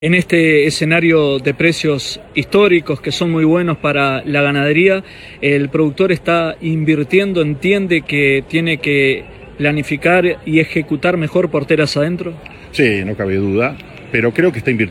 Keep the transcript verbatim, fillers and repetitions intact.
En este escenario de precios históricos que son muy buenos para la ganadería, el productor está invirtiendo, entiende que tiene que planificar y ejecutar mejor porteras adentro. Sí, no cabe duda, pero creo que está invirtiendo